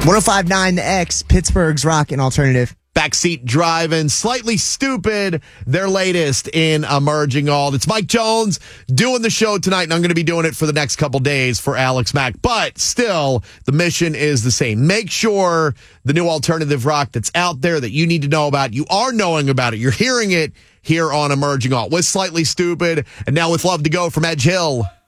105.9 The X, Pittsburgh's rock and alternative. Backseat Driving, Slightly Stupid, their latest in Emerging Alt. It's Mike Jones doing the show tonight, and I'm going to be doing it for the next couple days for Alex Mack. But still, the mission is the same. Make sure the new alternative rock that's out there that you need to know about, you are knowing about it. You're hearing it here on Emerging Alt with Slightly Stupid, and now with Love to Go from Edge Hill.